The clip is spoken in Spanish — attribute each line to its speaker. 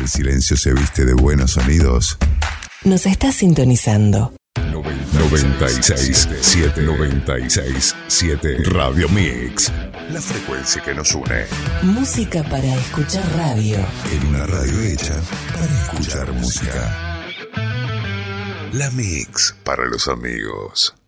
Speaker 1: el silencio se viste de buenos sonidos.
Speaker 2: Nos está sintonizando.
Speaker 1: 96.7 Radio Mix. La frecuencia que nos une.
Speaker 2: Música para escuchar radio.
Speaker 1: En una radio hecha para escuchar música. La Mix para los amigos.